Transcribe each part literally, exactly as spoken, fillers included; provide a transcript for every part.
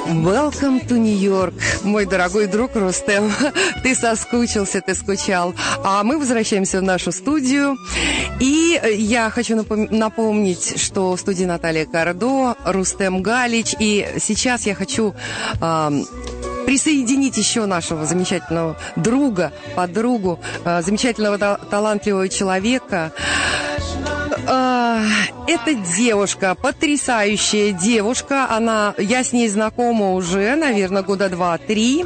Welcome to New York, мой дорогой друг Рустем. Ты соскучился, ты скучал. А мы возвращаемся в нашу студию. И я хочу напом- напомнить, что в студии Наталья Кардо, Рустем Галич. И сейчас я хочу э, присоединить еще нашего замечательного друга, подругу, э, замечательного та- талантливого человека. Это девушка, потрясающая девушка. Она, я с ней знакома уже, наверное, года два-три.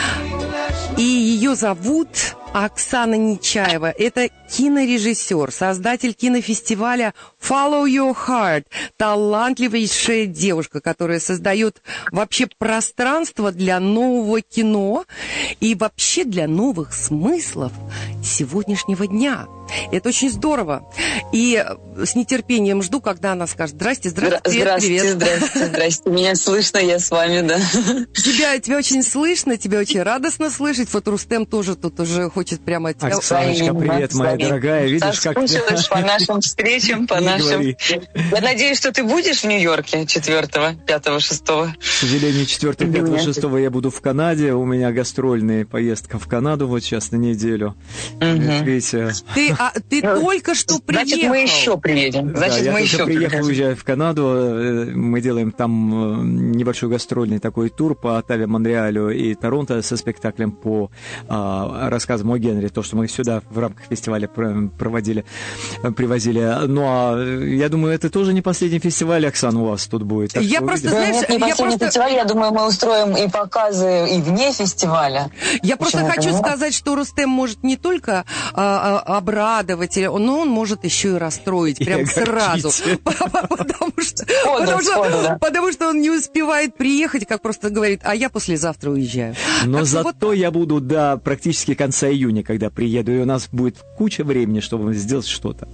И ее зовут Оксана Нечаева. Это кинорежиссер, создатель кинофестиваля Follow Your Heart. Талантливейшая девушка, которая создает вообще пространство для нового кино и вообще для новых смыслов сегодняшнего дня. Это очень здорово. И с нетерпением жду, когда она скажет: здрасте, здрасте, привет, здравствуйте, привет. Здрасте, здрасте. Меня слышно, я с вами, да. Тебя, тебя очень слышно, тебя очень радостно слышать. Вот Рустем тоже тут уже хочет прямо... Оксаночка, привет, моя дорогая. Видишь, как... Соскучилась по нашим встречам, по нашим... Я надеюсь, что ты будешь в Нью-Йорке четвёртого, пятого, шестого. К сожалению, четвёртого, пятого, шестого я буду в Канаде. У меня гастрольная поездка в Канаду вот сейчас на неделю. Угу. Видите... Ты, а, ты только что приехал. Значит, мы еще приедем. Значит, да, мы я еще приехал, приедем. уезжаю в Канаду. Мы делаем там небольшой гастрольный такой тур по Оттаве, Монреалю и Торонто со спектаклем по а, рассказам о Генри. То, что мы сюда в рамках фестиваля проводили, привозили. Ну, а я думаю, это тоже не последний фестиваль, Оксана, у вас тут будет. Так я просто, знаешь, Нет, не я последний просто... фестиваль. Я думаю, мы устроим и показы и вне фестиваля. Я просто Почему-то хочу нет. сказать, что Рустем может не только а, а, обрадовать, но он может еще и расстроить прям сразу. Потому что, потому, что, сходу, да. потому что он не успевает приехать, как просто говорит: а я послезавтра уезжаю. Но Так зато вот... я буду до практически конца июня, когда приеду, и у нас будет куча времени, чтобы сделать что-то.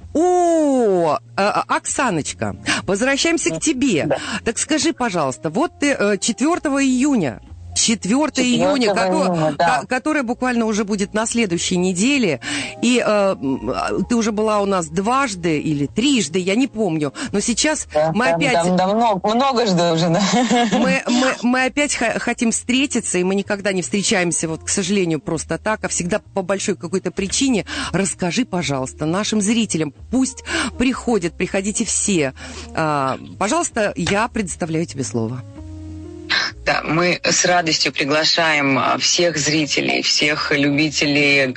О, Оксаночка, возвращаемся к тебе. Да. Так скажи, пожалуйста, вот ты четвёртого июня, четвёртого июня, июня, да. которая буквально уже будет на следующей неделе, и э, ты уже была у нас дважды или трижды, я не помню, но сейчас Да, мы там, опять... Там, там много, много жду уже, да. Мы, мы, мы опять х- хотим встретиться, и мы никогда не встречаемся, вот, к сожалению, просто так, а всегда по большой какой-то причине. Расскажи, пожалуйста, нашим зрителям, пусть приходят, приходите все. А, пожалуйста, я предоставляю тебе слово. Да, мы с радостью приглашаем всех зрителей, всех любителей,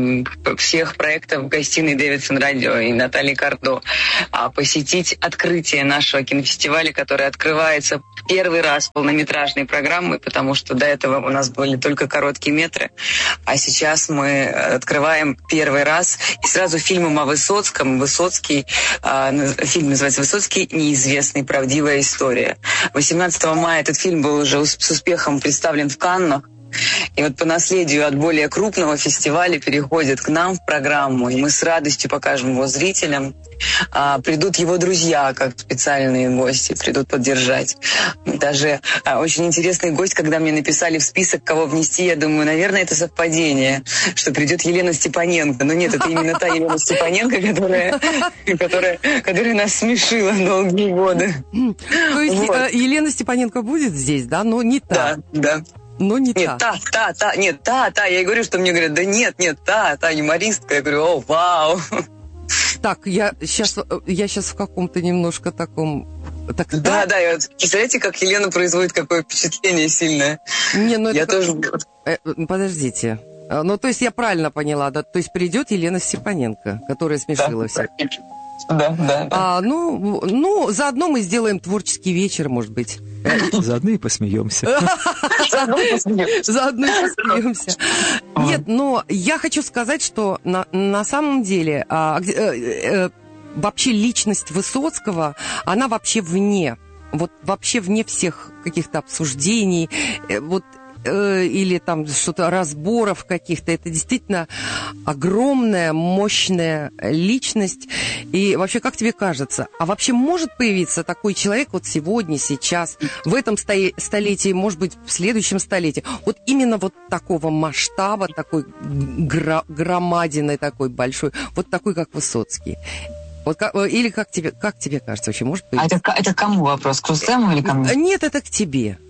э, всех проектов гостиной Дэвидсон Радио и Натальи Кардо посетить открытие нашего кинофестиваля, который открывается первый раз полнометражной программой, потому что до этого у нас были только короткие метры, а сейчас мы открываем первый раз и сразу фильмом о Высоцком. Высоцкий, э, фильм называется «Высоцкий. Неизвестный. Правдивая история». восемнадцатого мая этот фильм был уже с успехом представлен в Каннах. И вот по наследию от более крупного фестиваля переходит к нам в программу, и мы с радостью покажем его зрителям. А, придут его друзья, как специальные гости, придут поддержать. Даже а, очень интересный гость, когда мне написали в список, кого внести, я думаю, наверное, это совпадение, что придет Елена Степаненко. Но нет, это именно та Елена Степаненко, которая, которая, которая нас смешила долгие годы. То есть Вот. Елена Степаненко будет здесь, да? Но не та. Да, да. Но не Нет, та. та, та, та, нет, та, та. Я ей говорю, что мне говорят: да нет, нет, та, та юмористка. Я говорю: о, вау. Так, я сейчас, я сейчас в каком-то немножко таком... Так, Да, да, и вот представляете, как Елена производит какое впечатление сильное. Не, ну Я это... тоже... Э, подождите. Ну, то есть я правильно поняла, да? То есть придет Елена Степаненко, которая смешила Да, всех. да, да. да. А, ну, ну, заодно мы сделаем творческий вечер, может быть. Заодно и посмеемся. Заодно посмеемся. Заодно и посмеемся. Нет, но я хочу сказать, что на, на самом деле а, э, э, вообще личность Высоцкого, она вообще вне. Вот вообще вне всех каких-то обсуждений. Э, вот или там что-то разборов каких-то. Это действительно огромная, мощная личность. И вообще, как тебе кажется, а вообще может появиться такой человек вот сегодня, сейчас, в этом столетии, может быть, в следующем столетии, вот именно вот такого масштаба, такой гра- громадиной, такой большой, вот такой, как Высоцкий? Вот как, или как тебе, как тебе кажется, вообще может появиться? А это, это кому вопрос? К Рустему или ко мне? Нет, это к тебе.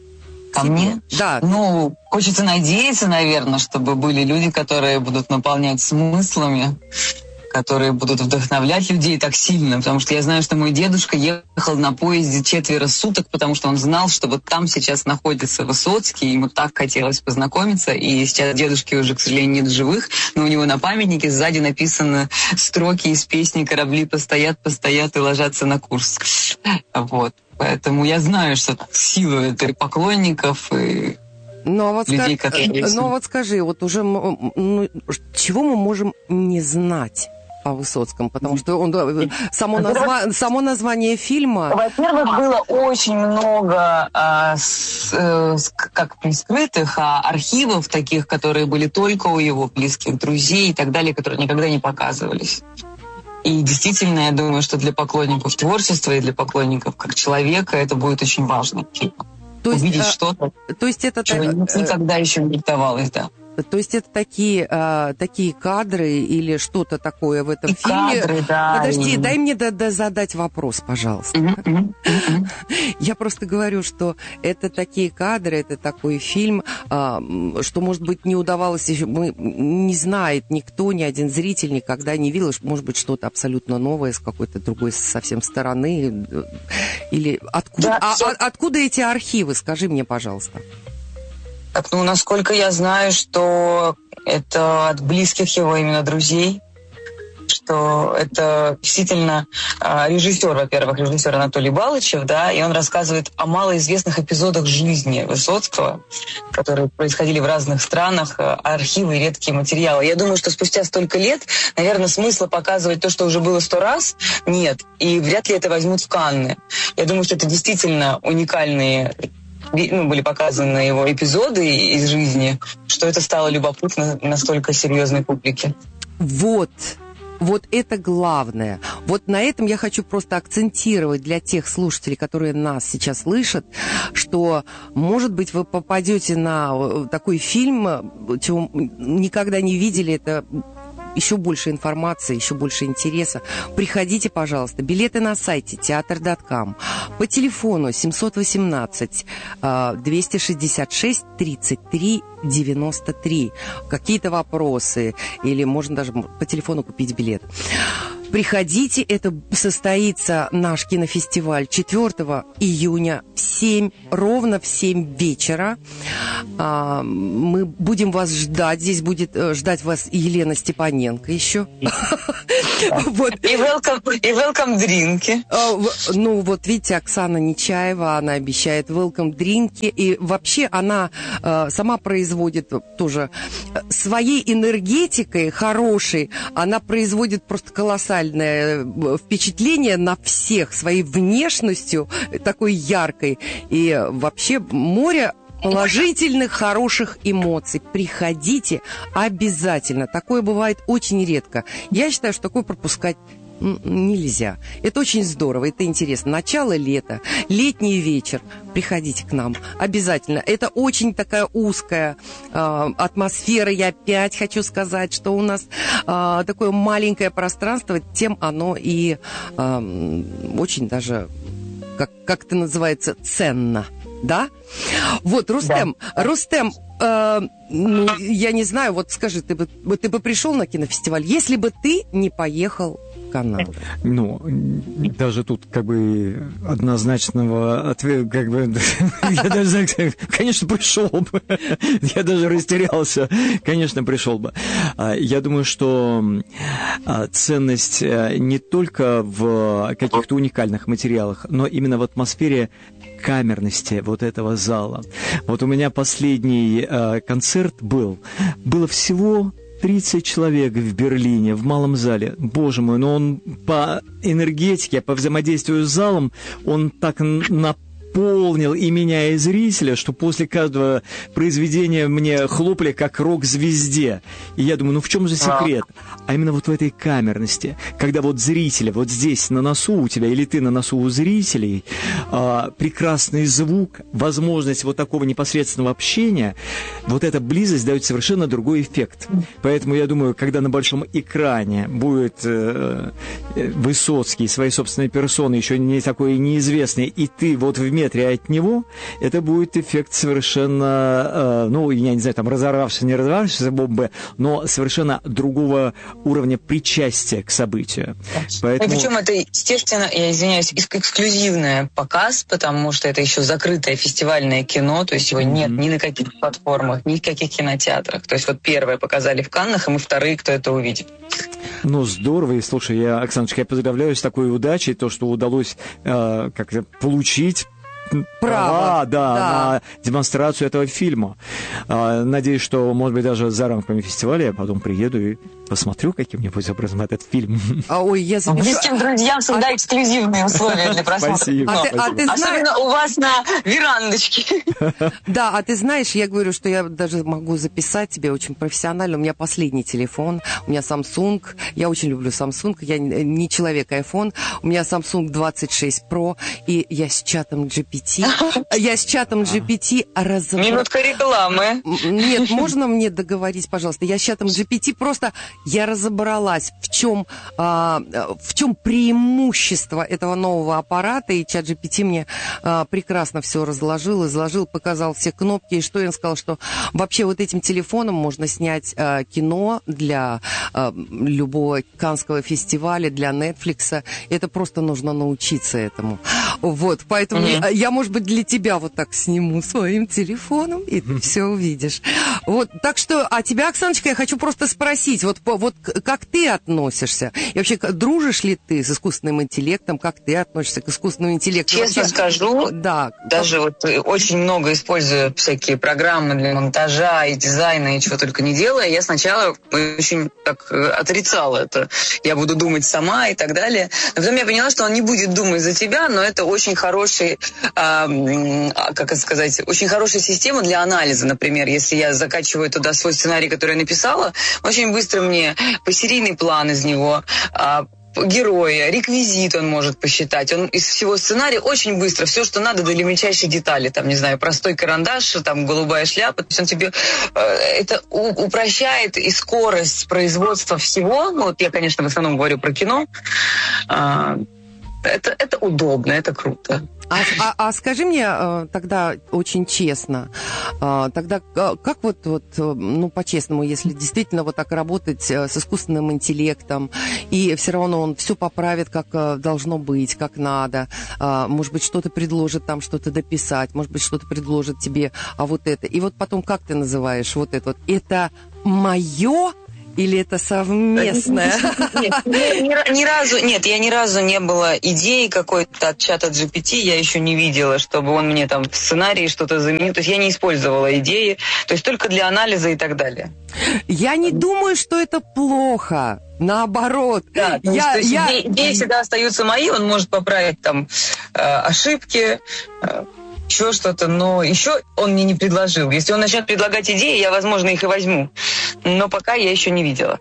Ко мне? Да. Ну, хочется надеяться, наверное, чтобы были люди, которые будут наполнять смыслами, которые будут вдохновлять людей так сильно, потому что я знаю, что мой дедушка ехал на поезде четверо суток, потому что он знал, что вот там сейчас находится Высоцкий, ему так хотелось познакомиться, и сейчас дедушки уже, к сожалению, нет в живых, но у него на памятнике сзади написаны строки из песни «Корабли постоят, постоят и ложатся на курс». Вот. Поэтому я знаю, что сила этой поклонников и но вот, людей, скаж... которые... но вот скажи, вот уже ну, чего мы можем не знать о Высоцком? Потому что он, само, назва... само название фильма... Во-первых, было очень много а, с, э, как скрытых а, архивов таких, которые были только у его близких друзей и так далее, которые никогда не показывались. И действительно, я думаю, что для поклонников творчества и для поклонников как человека это будет очень важно. То есть, увидеть а, что-то, то есть это чего так, никогда еще не диктовалось, да. То есть это такие, а, такие кадры или что-то такое в этом и фильме? Кадры, да, Подожди, и... дай мне д- д- задать вопрос, пожалуйста. Uh-huh, uh-huh, uh-huh. Я просто говорю, что это такие кадры, это такой фильм, а, что, может быть, не удавалось еще, мы, не знает никто, ни один зритель никогда не видел, может быть, что-то абсолютно новое с какой-то другой совсем стороны. Или откуда, Да, а, все... а, откуда эти архивы, скажи мне, пожалуйста. Так, ну, насколько я знаю, что это от близких его именно друзей, что это действительно э, режиссер, во-первых, режиссер Анатолий Балычев, да, и он рассказывает о малоизвестных эпизодах жизни Высоцкого, которые происходили в разных странах, э, архивы и редкие материалы. Я думаю, что спустя столько лет, наверное, смысла показывать то, что уже было сто раз, нет, и вряд ли это возьмут в Канны. Я думаю, что это действительно уникальные... ну, были показаны его эпизоды из жизни, что это стало любопытно настолько серьезной публике. Вот, вот это главное. Вот на этом я хочу просто акцентировать для тех слушателей, которые нас сейчас слышат, что, может быть, вы попадете на такой фильм, чего никогда не видели, это... еще больше информации, еще больше интереса. Приходите, пожалуйста. Билеты на сайте театр точка ком. По телефону семь один восемь двести шестьдесят шесть тридцать три девяносто три. Какие-то вопросы. Или можно даже по телефону купить билет. Приходите, это состоится наш кинофестиваль четвёртого июня в семь, ровно в семь вечера. А, мы будем вас ждать. Здесь будет ждать вас Елена Степаненко еще. И welcome дринки. Ну, вот видите, Оксана Нечаева, она обещает welcome дринки. И вообще она сама производит тоже своей энергетикой хорошей, она производит просто колоссальное впечатление на всех своей внешностью такой яркой. И вообще море положительных, хороших эмоций. Приходите обязательно. Такое бывает очень редко. Я считаю, что такое пропускать нельзя. Это очень здорово, это интересно. Начало лета, летний вечер. Приходите к нам обязательно. Это очень такая узкая э, атмосфера. Я опять хочу сказать, что у нас э, такое маленькое пространство, тем оно и э, очень даже, как, как это называется, ценно. Да? Вот, Рустем, да. Рустем, э, ну, я не знаю, вот скажи, ты бы, ты бы пришел на кинофестиваль, если бы ты не поехал в Канаду? Ну, даже тут как бы однозначного ответа, как бы, я даже, конечно, пришел бы, я даже растерялся, конечно, пришел бы. Я думаю, что ценность не только в каких-то уникальных материалах, но именно в атмосфере камерности вот этого зала. Вот у меня последний э, концерт был. Было всего тридцать человек в Берлине, в малом зале. Боже мой, но он по энергетике, по взаимодействию с залом, он так наполнил и меня, и зрителя, что после каждого произведения мне хлопали как рок-звезде. И я думаю, ну в чем же секрет? А именно вот в этой камерности, когда вот зрители, вот здесь на носу у тебя, или ты на носу у зрителей, э, прекрасный звук, возможность вот такого непосредственного общения, вот эта близость дает совершенно другой эффект. Поэтому я думаю, когда на большом экране будет э, Высоцкий своей собственной персоной, еще не такой неизвестный, и ты вот вместе полуметре от него, это будет эффект совершенно, ну, я не знаю, там, разорвавшийся, не разорвавшийся бомбы, но совершенно другого уровня причастия к событию. Поэтому... И причем это, естественно, я извиняюсь, эксклюзивный показ, потому что это еще закрытое фестивальное кино, то есть его mm-hmm. нет ни на каких платформах, ни в каких кинотеатрах. То есть вот первое показали в Каннах, и мы вторые, кто это увидит. Ну, здорово. И, слушай, я, Оксаночка, я поздравляю с такой удачей, то, что удалось э, как-то получить права, да, да, на демонстрацию этого фильма. Э, надеюсь, что, может быть, даже за рамками фестиваля я потом приеду и посмотрю каким-нибудь образом этот фильм. А, ой, я запишу... Близким друзьям всегда а... эксклюзивные условия для просмотра. Спасибо. А ты, а ты знаешь... Особенно у вас на верандочке. Да, а ты знаешь, я говорю, что я даже могу записать тебе очень профессионально. У меня последний телефон, у меня Samsung. Я очень люблю Samsung. Я не человек iPhone. У меня Samsung двадцать шесть Pro, и я с чатом джи пи ти. Я с чатом джи пи ти разобралась. Минутка рекламы. Нет, можно мне договорить, пожалуйста? Я с чатом джи пи ти просто... Я разобралась, в чем, а, в чем преимущество этого нового аппарата, и чат джи пи ти мне а, прекрасно все разложил, изложил, показал все кнопки, и что я сказал, что вообще вот этим телефоном можно снять а, кино для а, любого Каннского фестиваля, для Netflix. Это просто нужно научиться этому. Вот, поэтому mm-hmm. я, я, может быть, для тебя вот так сниму своим телефоном, и ты все увидишь. Вот, так что, а тебя, Оксаночка, я хочу просто спросить, вот Вот как ты относишься? И вообще, дружишь ли ты с искусственным интеллектом? Как ты относишься к искусственному интеллекту? Честно вообще... скажу, да. даже вот очень много используя всякие программы для монтажа и дизайна, и чего только не делая, я сначала очень так отрицала это. Я буду думать сама и так далее. Но потом я поняла, что он не будет думать за тебя, но это очень хороший, а, как это сказать, очень хорошая система для анализа, например. Если я закачиваю туда свой сценарий, который я написала, очень быстро мне посерийный план из него, героя, реквизит он может посчитать. Он из всего сценария очень быстро, все, что надо, до мельчайшей детали. Там, не знаю, простой карандаш, там, голубая шляпа. То есть он тебе это упрощает и скорость производства всего. Ну, вот я, конечно, в основном говорю про кино. Это, это удобно, это круто. А, а, а скажи мне тогда очень честно, тогда как вот, вот, ну, по-честному, если действительно вот так работать с искусственным интеллектом, и все равно он все поправит, как должно быть, как надо, может быть, что-то предложит там, что-то дописать, может быть, что-то предложит тебе, а вот это, и вот потом как ты называешь вот это вот, это мое? Или это совместное? Нет, ни, ни разу, нет, я ни разу не было идеи какой-то от чата джи пи ти, я еще не видела, чтобы он мне там в сценарии что-то заменил. То есть я не использовала идеи, то есть только для анализа и так далее. Я не думаю, что это плохо. Наоборот. Да, я, то есть я... идеи, идеи всегда остаются мои, он может поправить там э, ошибки, э, еще что-то, но еще он мне не предложил. Если он начнет предлагать идеи, я, возможно, их и возьму. Но пока я еще не видела.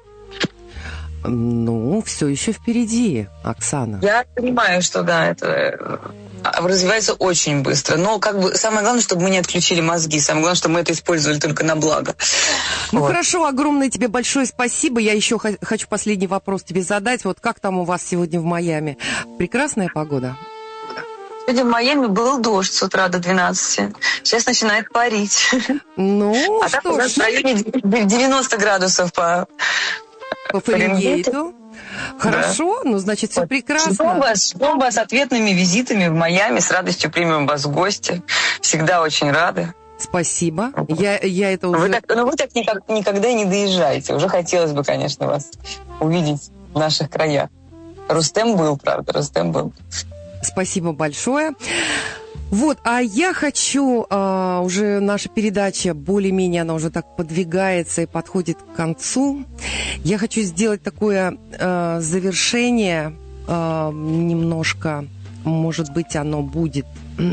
Ну, все еще впереди, Оксана. Я понимаю, что да, это развивается очень быстро. Но как бы самое главное, чтобы мы не отключили мозги. Самое главное, чтобы мы это использовали только на благо. Ну вот. Хорошо, огромное тебе большое спасибо. Я еще хочу последний вопрос тебе задать. Вот как там у вас сегодня в Майами? Прекрасная погода? Сегодня в Майами был дождь с утра до двенадцати. Сейчас начинает парить. Ну, а что так у нас в районе девяносто градусов по, по Фаренгейту. Хорошо, да. Ну, значит, все вот. Прекрасно. Ждем вас, ждем вас с ответными визитами в Майами. С радостью примем вас в гости. Всегда очень рады. Спасибо. Я, я это уже... Вы так, ну, вы так никак, никогда не доезжаете. Уже хотелось бы, конечно, вас увидеть в наших краях. Рустем был, правда, Рустем был. Спасибо большое. Вот, а я хочу, а, уже наша передача более-менее, она уже так подвигается и подходит к концу. Я хочу сделать такое а, завершение, а, немножко, может быть, оно будет...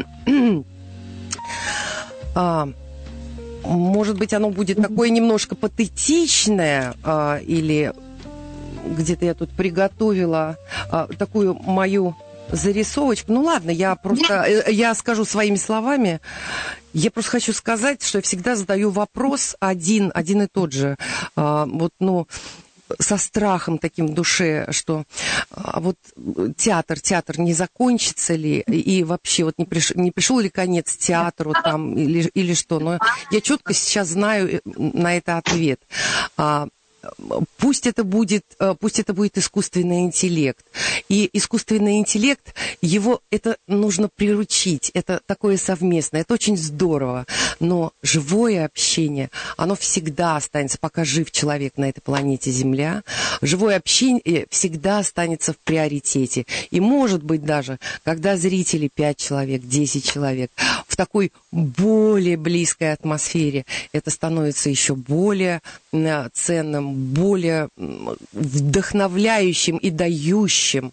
а, может быть, оно будет такое немножко патетичное, а, или где-то я тут приготовила а, такую мою... зарисовочку. Ну ладно, я просто, я скажу своими словами. Я просто хочу сказать, что я всегда задаю вопрос один, один и тот же. А, вот, ну, со страхом таким в душе, что а вот театр, театр не закончится ли, и вообще вот не, приш, не пришел ли конец театру там, или, или что. Но я четко сейчас знаю на это ответ. Пусть это будет, пусть это будет искусственный интеллект. И искусственный интеллект, его это нужно приручить. Это такое совместное, это очень здорово. Но живое общение, оно всегда останется, пока жив человек на этой планете Земля. Живое общение всегда останется в приоритете. И может быть даже, когда зрители пять человек, десять человек, в такой более близкой атмосфере, это становится еще более ценным, более вдохновляющим и дающим.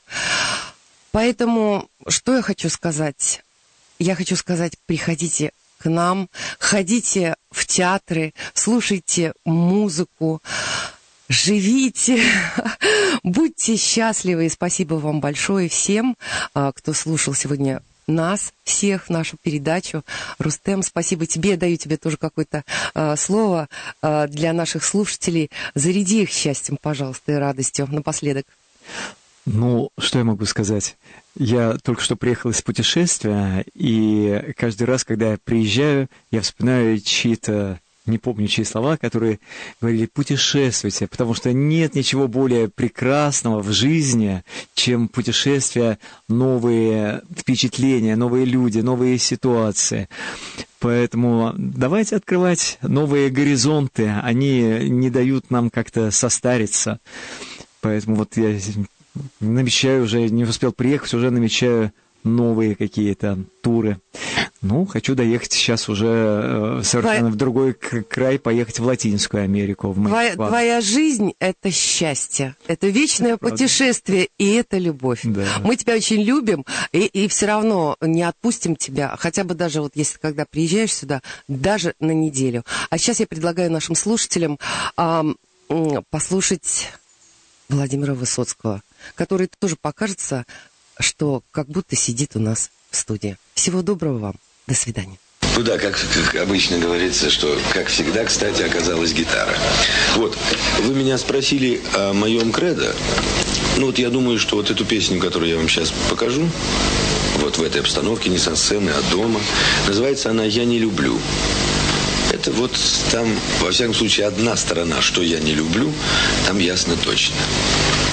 Поэтому, что я хочу сказать? Я хочу сказать, приходите к нам, ходите в театры, слушайте музыку, живите, будьте счастливы. И спасибо вам большое всем, кто слушал сегодня нас всех, нашу передачу. Рустем, спасибо тебе. Я даю тебе тоже какое-то э, слово э, для наших слушателей. Заряди их счастьем, пожалуйста, и радостью напоследок. Ну, что я могу сказать? Я только что приехал из путешествия, и каждый раз, когда я приезжаю, я вспоминаю чьи-то, не помню, чьи слова, которые говорили: путешествуйте, потому что нет ничего более прекрасного в жизни, чем путешествия, новые впечатления, новые люди, новые ситуации. Поэтому давайте открывать новые горизонты, они не дают нам как-то состариться. Поэтому вот я намечаю уже, не успел приехать, уже намечаю новые какие-то туры. Ну, хочу доехать сейчас уже э, совершенно Твоя... в другой край, поехать в Латинскую Америку, в Твоя, твоя жизнь — это счастье, это вечное это путешествие, и это любовь. Да. Мы тебя очень любим, и, и все равно не отпустим тебя, хотя бы даже вот если когда приезжаешь сюда, даже на неделю. А сейчас я предлагаю нашим слушателям э, э, послушать Владимира Высоцкого, который тоже покажется, что как будто сидит у нас в студии. Всего доброго вам. До свидания. Ну да, как, как обычно говорится, что, как всегда, кстати, оказалась гитара. Вот, вы меня спросили о моем кредо. Ну вот я думаю, что вот эту песню, которую я вам сейчас покажу, вот в этой обстановке, не со сцены, а дома, называется она «Я не люблю». Это вот там, во всяком случае, одна сторона, что я не люблю, там ясно точно.